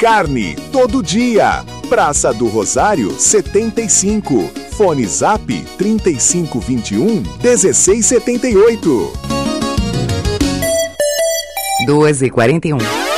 Carne, todo dia. Praça do Rosário, 75. Fone Zap, 3521-1678. 2h41.